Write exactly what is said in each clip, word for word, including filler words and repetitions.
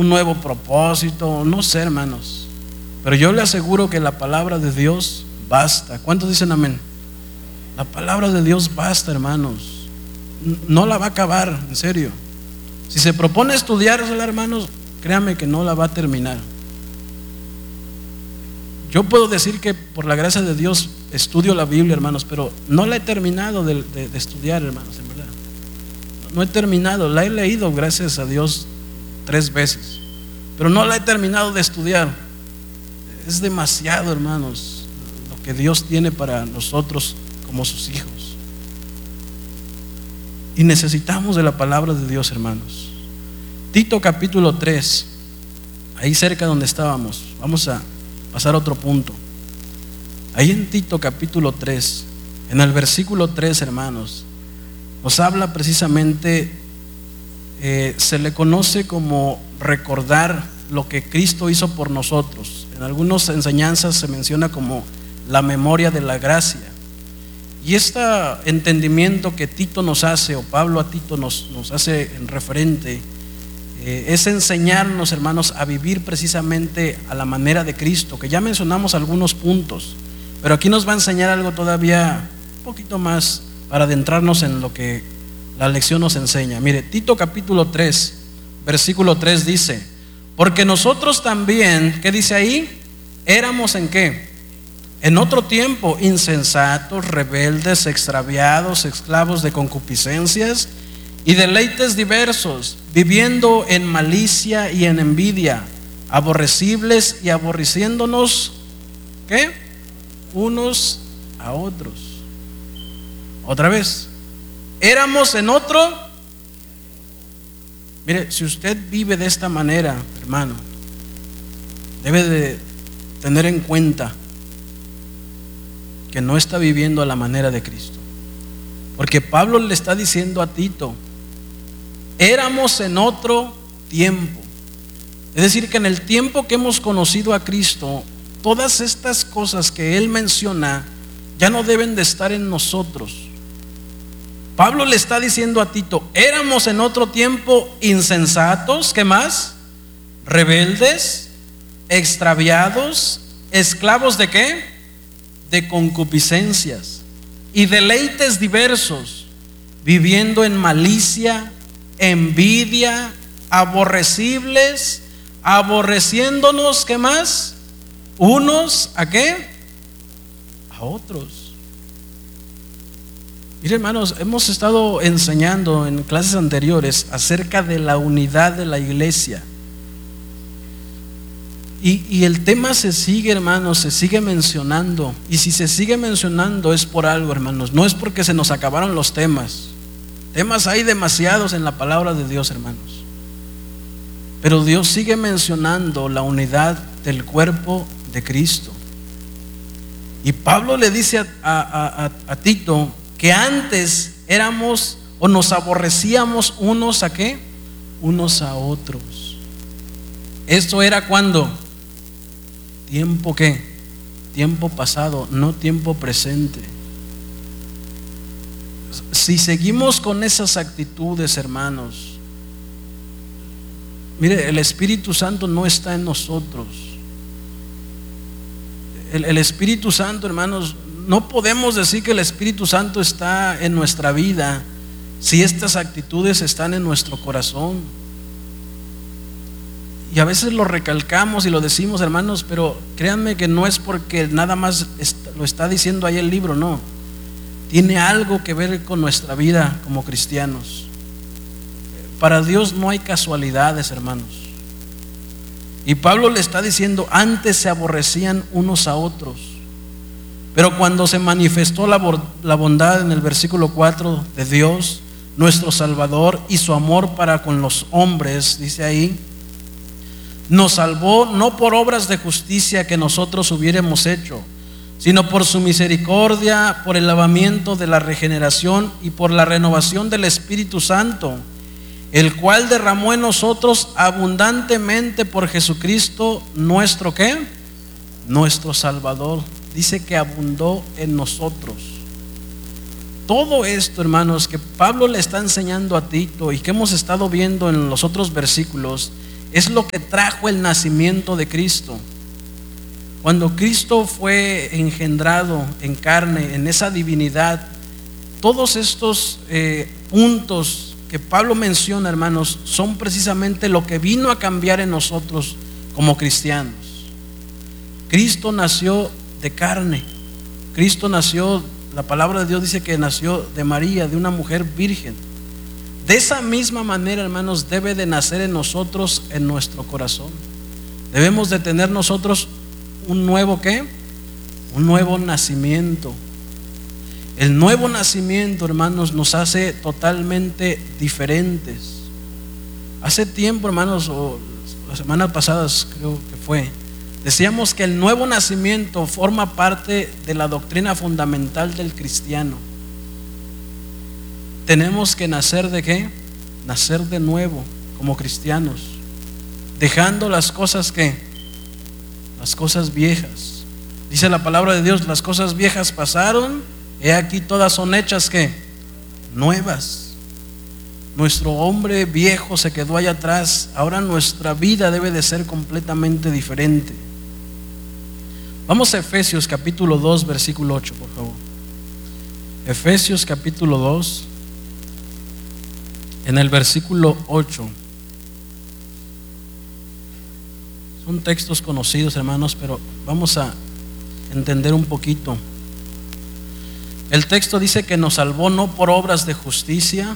un nuevo propósito, no sé, hermanos. Pero yo le aseguro que la palabra de Dios basta. ¿Cuántos dicen amén? La palabra de Dios basta, hermanos. No la va a acabar, en serio. Si se propone estudiársela, hermanos, créanme que no la va a terminar. Yo puedo decir que por la gracia de Dios estudio la Biblia, hermanos, pero no la he terminado de, de, de estudiar, hermanos, en verdad. No he terminado, la he leído, gracias a Dios, tres veces, pero no la he terminado de estudiar. Es demasiado, hermanos, lo que Dios tiene para nosotros como sus hijos. Y necesitamos de la palabra de Dios, hermanos. Tito capítulo tres, ahí cerca donde estábamos. Vamos a pasar a otro punto. Ahí en Tito capítulo tres, en el versículo tres, hermanos, nos habla precisamente, eh, se le conoce como recordar lo que Cristo hizo por nosotros. En algunas enseñanzas se menciona como la memoria de la gracia. Y este entendimiento que Tito nos hace, o Pablo a Tito nos, nos hace en referente, eh, es enseñarnos, hermanos, a vivir precisamente a la manera de Cristo, que ya mencionamos algunos puntos, pero aquí nos va a enseñar algo todavía un poquito más para adentrarnos en lo que la lección nos enseña. Mire, Tito capítulo tres, versículo tres dice: porque nosotros también, ¿qué dice ahí? Éramos en qué? En otro tiempo insensatos, rebeldes, extraviados, esclavos de concupiscencias y deleites diversos, viviendo en malicia y en envidia, aborrecibles y aborreciéndonos, ¿qué? Unos a otros. Otra vez, éramos en otro. Mire, si usted vive de esta manera, hermano, debe de tener en cuenta que no está viviendo a la manera de Cristo. Porque Pablo le está diciendo a Tito: éramos en otro tiempo. Es decir, que en el tiempo que hemos conocido a Cristo, todas estas cosas que él menciona ya no deben de estar en nosotros. Pablo le está diciendo a Tito: éramos en otro tiempo insensatos, ¿qué más? Rebeldes, extraviados, esclavos de ¿qué? De concupiscencias y deleites diversos, viviendo en malicia, envidia, aborrecibles, aborreciéndonos, ¿qué más? Unos a ¿qué? A otros. Mire, hermanos, hemos estado enseñando en clases anteriores acerca de la unidad de la iglesia. Y, y el tema se sigue, hermanos, se sigue mencionando. Y si se sigue mencionando es por algo, hermanos. No es porque se nos acabaron los temas. Temas hay demasiados en la palabra de Dios, hermanos. Pero Dios sigue mencionando la unidad del cuerpo de Cristo. Y Pablo le dice a, a, a, a Tito que antes éramos o nos aborrecíamos unos a ¿qué? Unos a otros. Esto era cuando tiempo ¿qué? Tiempo pasado, no tiempo presente. Si seguimos con esas actitudes, hermanos, mire, el Espíritu Santo no está en nosotros. El, el Espíritu Santo, hermanos, no podemos decir que el Espíritu Santo está en nuestra vida si estas actitudes están en nuestro corazón. Y a veces lo recalcamos y lo decimos, hermanos, pero créanme que no es porque nada más lo está diciendo ahí el libro, no. Tiene algo que ver con nuestra vida como cristianos. Para Dios no hay casualidades, hermanos. Y Pablo le está diciendo: antes se aborrecían unos a otros, pero cuando se manifestó la, la bondad en el versículo cuatro de Dios, nuestro Salvador, y su amor para con los hombres, dice ahí, nos salvó no por obras de justicia que nosotros hubiéramos hecho, sino por su misericordia, por el lavamiento de la regeneración y por la renovación del Espíritu Santo, el cual derramó en nosotros abundantemente por Jesucristo nuestro ¿qué? Nuestro Salvador. Dice que abundó en nosotros. Todo esto, hermanos, que Pablo le está enseñando a Tito y que hemos estado viendo en los otros versículos, es lo que trajo el nacimiento de Cristo. Cuando Cristo fue engendrado en carne, en esa divinidad, todos estos eh, puntos que Pablo menciona, hermanos, son precisamente lo que vino a cambiar en nosotros como cristianos. Cristo nació de carne. Cristo nació, la palabra de Dios dice que nació de María, de una mujer virgen. De esa misma manera, hermanos, debe de nacer en nosotros, en nuestro corazón. Debemos de tener nosotros un nuevo ¿qué? Un nuevo nacimiento. El nuevo nacimiento, hermanos, nos hace totalmente diferentes. Hace tiempo, hermanos, o las semanas pasadas creo que fue, decíamos que el nuevo nacimiento forma parte de la doctrina fundamental del cristiano. Tenemos que nacer de ¿qué? Nacer de nuevo como cristianos, dejando las cosas que, las cosas viejas. Dice la palabra de Dios, las cosas viejas pasaron, he aquí todas son hechas que nuevas. Nuestro hombre viejo se quedó allá atrás. Ahora nuestra vida debe de ser completamente diferente. Vamos a Efesios capítulo dos, versículo ocho, por favor. Efesios capítulo dos, en el versículo ocho. Son textos conocidos, hermanos, pero vamos a entender un poquito. El texto dice que nos salvó no por obras de justicia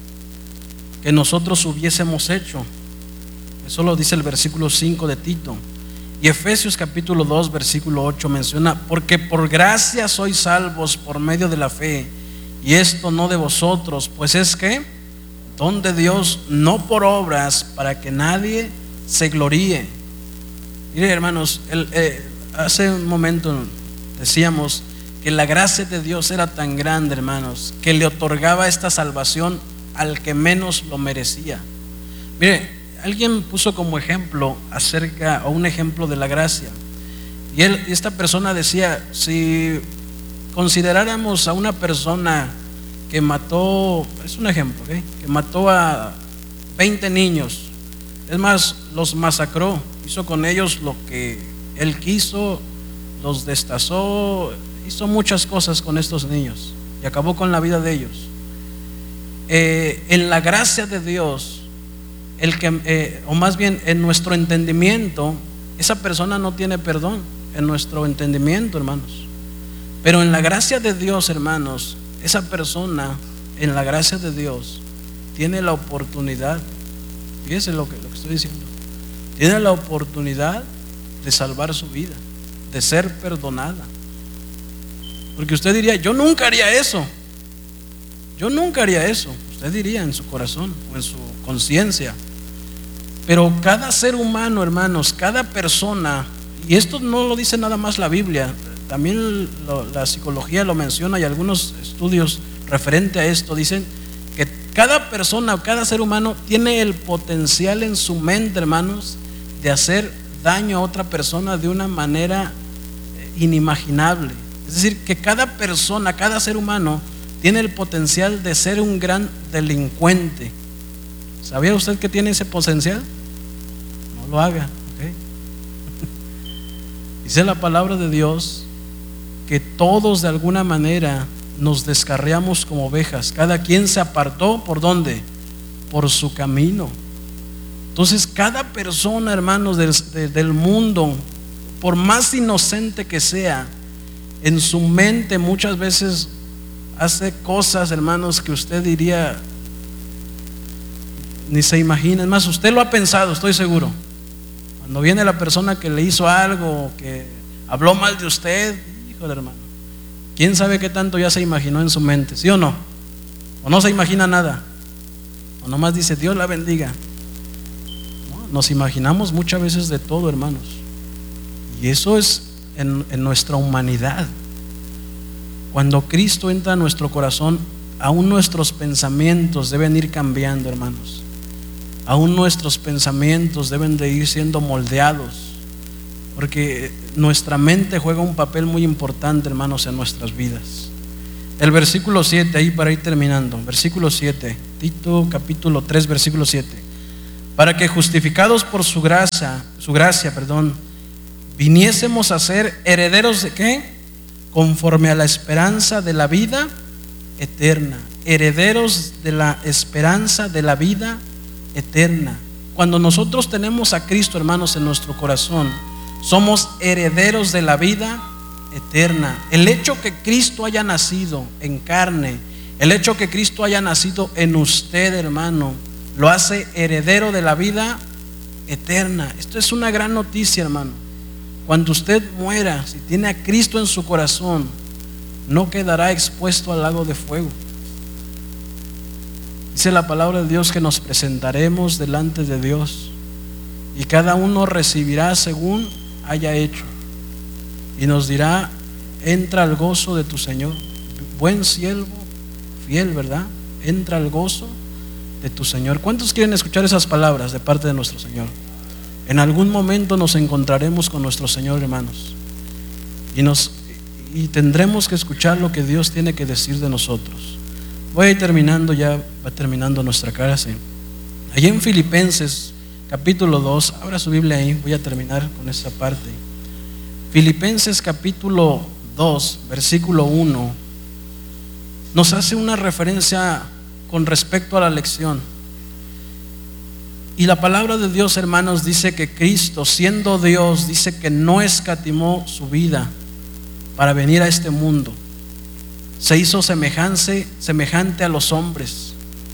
que nosotros hubiésemos hecho. Eso lo dice el versículo cinco de Tito. Y Efesios capítulo dos, versículo ocho menciona: porque por gracia sois salvos por medio de la fe, y esto no de vosotros, pues es que don de Dios, no por obras, para que nadie se gloríe. Mire, hermanos, el, eh, hace un momento decíamos que la gracia de Dios era tan grande, hermanos, que le otorgaba esta salvación al que menos lo merecía. Mire, alguien puso como ejemplo acerca, o un ejemplo de la gracia, y él, esta persona decía: si consideráramos a una persona que mató, es un ejemplo, ¿okay? que mató a veinte niños, es más, los masacró, hizo con ellos lo que él quiso, los destazó, hizo muchas cosas con estos niños y acabó con la vida de ellos. Eh, en la gracia de Dios, el que, eh, o más bien en nuestro entendimiento, esa persona no tiene perdón, en nuestro entendimiento, hermanos. Pero en la gracia de Dios, hermanos, esa persona, en la gracia de Dios, tiene la oportunidad, fíjese lo que, lo que estoy diciendo, tiene la oportunidad de salvar su vida, de ser perdonada. Porque usted diría: yo nunca haría eso, yo nunca haría eso. Usted diría en su corazón o en su conciencia. Pero cada ser humano, hermanos, cada persona, y esto no lo dice nada más la Biblia, también lo, la psicología lo menciona, y algunos estudios referente a esto dicen que cada persona o cada ser humano tiene el potencial en su mente, hermanos, de hacer daño a otra persona de una manera inimaginable. Es decir, que cada persona, cada ser humano tiene el potencial de ser un gran delincuente. ¿Sabía usted que tiene ese potencial? No lo haga, ¿okay? Dice la palabra de Dios que todos de alguna manera nos descarriamos como ovejas. Cada quien se apartó, ¿por dónde? Por su camino. Entonces cada persona, hermanos, del, de, del mundo, por más inocente que sea, en su mente muchas veces hace cosas, hermanos, que usted diría, ni se imagina. Es más, usted lo ha pensado, estoy seguro. Cuando viene la persona que le hizo algo, que habló mal de usted, hijo de hermano, ¿quién sabe qué tanto ya se imaginó en su mente? ¿Sí o no? ¿O no se imagina nada? ¿O nomás dice Dios la bendiga? No, nos imaginamos muchas veces de todo, hermanos. Y eso es en, en nuestra humanidad. Cuando Cristo entra a nuestro corazón, aún nuestros pensamientos deben ir cambiando, hermanos. Aún nuestros pensamientos deben de ir siendo moldeados, porque nuestra mente juega un papel muy importante, hermanos, en nuestras vidas. El versículo siete, ahí para ir terminando, versículo siete, Tito capítulo tres, versículo siete: para que justificados por su gracia, su gracia, perdón, viniésemos a ser herederos de ¿qué? Conforme a la esperanza de la vida eterna. Herederos de la esperanza de la vida eterna. Cuando nosotros tenemos a Cristo, hermanos, en nuestro corazón, somos herederos de la vida eterna. El hecho que Cristo haya nacido en carne, el hecho que Cristo haya nacido en usted, hermano, lo hace heredero de la vida eterna. Esto es una gran noticia, hermano. Cuando usted muera, si tiene a Cristo en su corazón, no quedará expuesto al lago de fuego. Dice la palabra de Dios que nos presentaremos delante de Dios y cada uno recibirá según haya hecho, y nos dirá: entra al gozo de tu Señor, buen siervo fiel, ¿verdad? Entra al gozo de tu Señor. ¿Cuántos quieren escuchar esas palabras de parte de nuestro Señor? En algún momento nos encontraremos con nuestro Señor, hermanos, y, nos, y tendremos que escuchar lo que Dios tiene que decir de nosotros. Voy a ir terminando, ya va terminando nuestra clase. Allí en Filipenses capítulo dos, abra su Biblia ahí, voy a terminar con esta parte. Filipenses capítulo dos, versículo uno, nos hace una referencia con respecto a la lección. Y la palabra de Dios, hermanos, dice que Cristo, siendo Dios, dice que no escatimó su vida para venir a este mundo. Se hizo semejante, semejante a los hombres.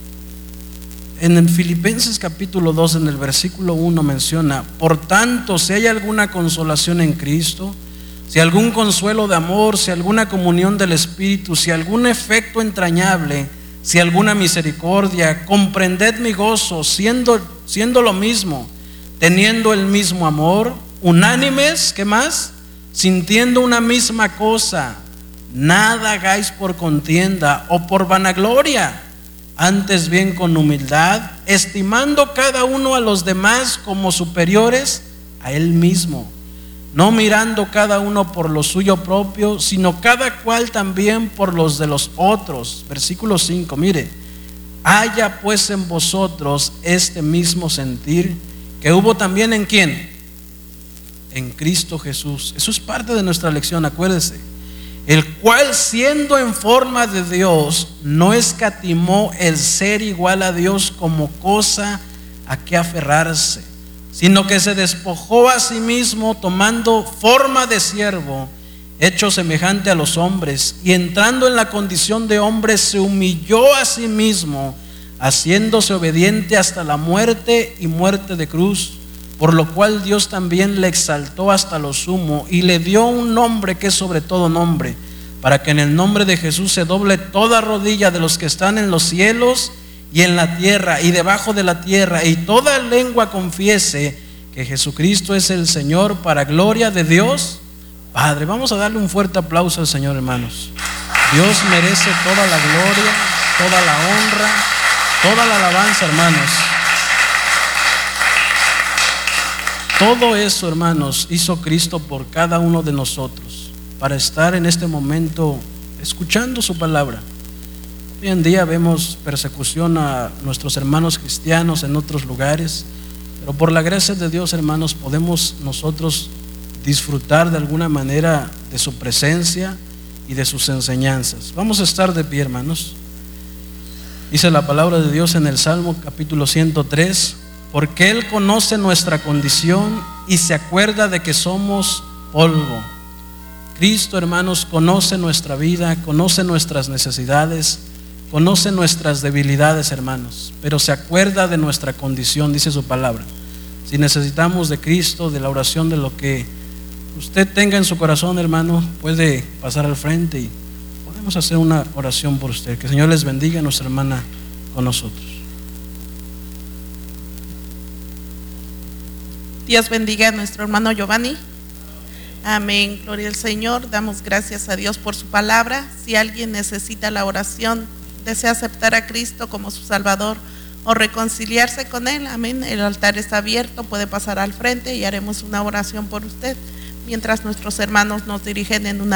En el Filipenses capítulo dos, en el versículo uno menciona: por tanto, si hay alguna consolación en Cristo, si algún consuelo de amor, si alguna comunión del Espíritu, si algún efecto entrañable, si alguna misericordia, comprended mi gozo, siendo, siendo lo mismo, teniendo el mismo amor, unánimes, ¿qué más? Sintiendo una misma cosa. Nada hagáis por contienda o por vanagloria, antes bien con humildad, estimando cada uno a los demás como superiores a él mismo, no mirando cada uno por lo suyo propio, sino cada cual también por los de los otros. Versículo cinco, mire: haya pues en vosotros este mismo sentir que hubo también en ¿quién? En Cristo Jesús. Eso es parte de nuestra lección, acuérdese. El cual, siendo en forma de Dios, no escatimó el ser igual a Dios como cosa a que aferrarse, sino que se despojó a sí mismo, tomando forma de siervo, hecho semejante a los hombres, y entrando en la condición de hombre, se humilló a sí mismo, haciéndose obediente hasta la muerte y muerte de cruz, por lo cual Dios también le exaltó hasta lo sumo y le dio un nombre que es sobre todo nombre, para que en el nombre de Jesús se doble toda rodilla de los que están en los cielos y en la tierra y debajo de la tierra, y toda lengua confiese que Jesucristo es el Señor, para gloria de Dios Padre. Vamos a darle un fuerte aplauso al Señor, hermanos. Dios merece toda la gloria, toda la honra, toda la alabanza, hermanos. Todo eso, hermanos, hizo Cristo por cada uno de nosotros, para estar en este momento escuchando su palabra. Hoy en día vemos persecución a nuestros hermanos cristianos en otros lugares, pero por la gracia de Dios, hermanos, podemos nosotros disfrutar de alguna manera de su presencia y de sus enseñanzas. Vamos a estar de pie, hermanos. Dice la palabra de Dios en el Salmo capítulo ciento tres: porque Él conoce nuestra condición y se acuerda de que somos polvo. Cristo, hermanos, conoce nuestra vida, conoce nuestras necesidades, conoce nuestras debilidades, hermanos, pero se acuerda de nuestra condición, dice su palabra. Si necesitamos de Cristo, de la oración, de lo que usted tenga en su corazón, hermano, puede pasar al frente y podemos hacer una oración por usted. Que el Señor les bendiga, nuestra hermana con nosotros. Dios bendiga a nuestro hermano Giovanni. Amén, gloria al Señor. Damos gracias a Dios por su palabra. Si alguien necesita la oración, desea aceptar a Cristo como su Salvador o reconciliarse con Él, amén, el altar está abierto, puede pasar al frente y haremos una oración por usted, mientras nuestros hermanos nos dirigen en una